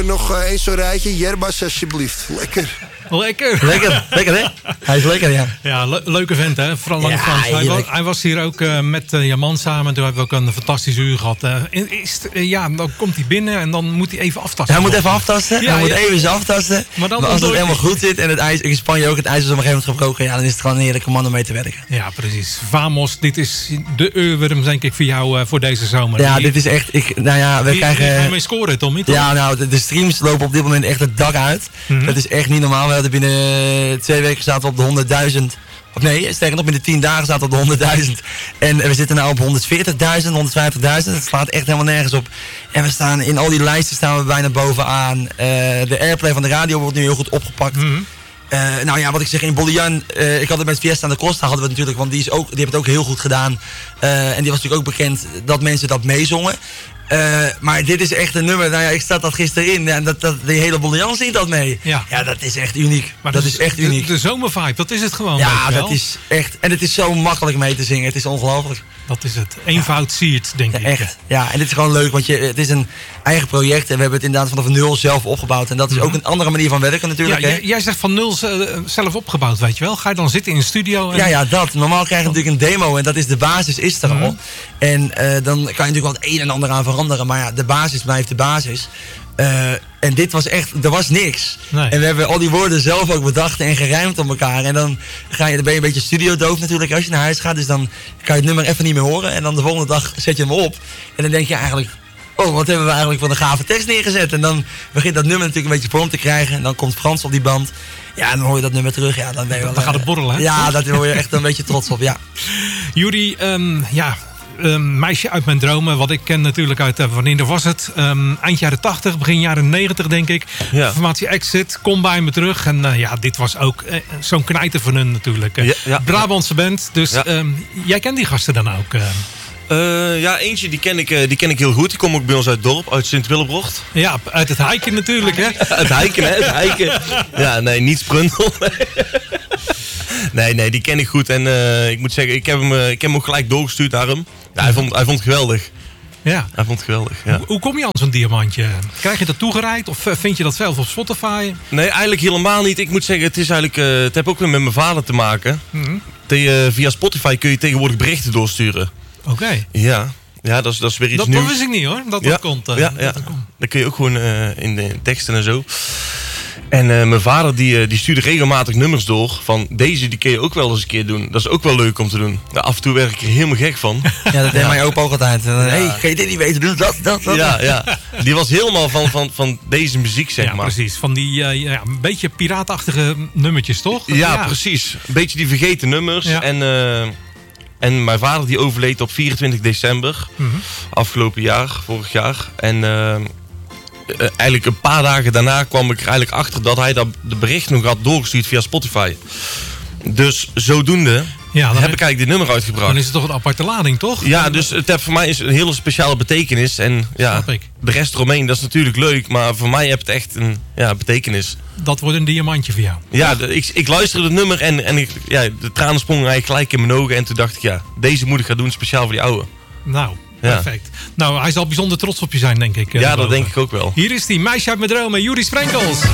nog eens zo'n rijtje. Yerbas, alsjeblieft. Lekker. Lekker, hè? Hij is lekker, ja. Ja, leuke vent, hè? Vooral Lange Frans. Hij was hier ook met Jaman samen. En toen hebben we ook een fantastisch uur gehad. Dan komt hij binnen en dan moet hij even aftasten. Hij moet even aftasten. Hij moet even aftasten. Maar als het helemaal goed zit en het ijs, in Spanje ook het ijs is op een gegeven moment gebroken. Ja, dan is het gewoon een heerlijke man om mee te werken. Ja, precies. Vamos, dit is de eurworm, denk ik, voor jou voor deze zomer. Ja, dit is echt... we krijgen... Wie gaan mee scoren, Tommy? Toch? Ja, nou, de streams lopen op dit moment echt het dak uit. Mm-hmm. Dat is echt niet normaal. We hadden binnen 2 weken zaten we op de 100.000. Of nee, sterker nog, binnen 10 dagen zaten we op de 100.000. En we zitten nu op 140.000, 150.000. Het slaat echt helemaal nergens op. En we staan in al die lijsten staan we bijna bovenaan. De airplay van de radio wordt nu heel goed opgepakt. Mm-hmm. Wat ik zeg, in Bolian, ik had het met Fiesta aan de Costa hadden we natuurlijk, want die hebben het ook heel goed gedaan. En die was natuurlijk ook bekend dat mensen dat meezongen. Maar dit is echt een nummer, ik sta dat gisteren in en die hele Bolian zingt dat mee. Ja, dat is echt uniek. Maar dat is echt uniek. De zomervibe, dat is het gewoon. Ja, dat is echt, en het is zo makkelijk mee te zingen, het is ongelooflijk. Dat is het. Eenvoud siert, denk ik. Echt. Ja, en dit is gewoon leuk, want het is een eigen project en we hebben het inderdaad vanaf nul zelf opgebouwd. En dat is ook een andere manier van werken natuurlijk. Ja, jij zegt van nul zelf opgebouwd, weet je wel. Ga je dan zitten in een studio? En... Ja, dat. Normaal krijg je natuurlijk een demo en dat is de basis, is er al. En dan kan je natuurlijk wel het een en ander aan veranderen, maar ja, de basis blijft de basis. En dit was echt, er was niks. Nee. En we hebben al die woorden zelf ook bedacht en gerijmd op elkaar. En dan ben je een beetje studiodoof natuurlijk als je naar huis gaat. Dus dan kan je het nummer even niet meer horen. En dan de volgende dag zet je hem op. En dan denk je eigenlijk, wat hebben we eigenlijk voor een gave tekst neergezet. En dan begint dat nummer natuurlijk een beetje vorm te krijgen. En dan komt Frans op die band. Ja, en dan hoor je dat nummer terug. Ja, dan ben je wel, dan gaat het borrelen, hè? Ja, daar word je echt een beetje trots op, ja. Juri, meisje uit mijn dromen, wat ik ken natuurlijk uit wanneer was het? Eind jaren 80, begin jaren 90 denk ik. Ja. Formatie Exit, kom bij me terug. En dit was ook zo'n knijter van hun natuurlijk. Brabantse band, dus jij kent die gasten dan ook? Eentje die ken ik heel goed. Die komt ook bij ons uit het dorp, uit Sint-Willebrocht. Ja, uit het Heiken natuurlijk, hè? Het Heiken. Ja, nee, niet Sprundel. Nee, die ken ik goed. En ik moet zeggen, ik heb hem ook gelijk doorgestuurd naar hem. Ja, hij vond het geweldig. Ja. Hij vond het geweldig, ja. Hoe kom je aan zo'n diamantje? Krijg je dat toegereikt of vind je dat zelf op Spotify? Nee, eigenlijk helemaal niet. Ik moet zeggen, het is eigenlijk, het heeft ook weer met mijn vader te maken. Mm-hmm. Via Spotify kun je tegenwoordig berichten doorsturen. Oké. Ja, dat is weer iets nieuws. Dat wist ik niet hoor, dat komt. Dat kun je ook gewoon in de teksten en zo. En mijn vader die stuurde regelmatig nummers door. Van deze die kun je ook wel eens een keer doen. Dat is ook wel leuk om te doen. Ja, af en toe werd ik er helemaal gek van. Ja, dat deed mijn opa ook altijd. Hey, ga je dit niet weten? Doe dat. Ja. Die was helemaal van deze muziek, zeg maar. Precies. Van die een beetje piraatachtige nummertjes, toch? Ja, precies. Een beetje die vergeten nummers. Ja. En mijn vader die overleed op 24 december. Mm-hmm. Afgelopen jaar, vorig jaar. En... eigenlijk een paar dagen daarna kwam ik er eigenlijk achter dat hij de bericht nog had doorgestuurd via Spotify. Dus zodoende heb ik eigenlijk dit nummer uitgebracht. Dan is het toch een aparte lading, toch? Ja, dus het heeft voor mij een hele speciale betekenis. En ja, de rest eromheen, dat is natuurlijk leuk. Maar voor mij heeft het echt een betekenis. Dat wordt een diamantje voor jou. Ja, ik luisterde het nummer en de tranen sprongen eigenlijk gelijk in mijn ogen. En toen dacht ik, deze moet ik gaan doen speciaal voor die ouwe. Nou... Perfect. Nou, hij zal bijzonder trots op je zijn, denk ik. Ja, dat denk ik ook wel. Hier is die meisje uit mijn dromen, Juri Sprenkels.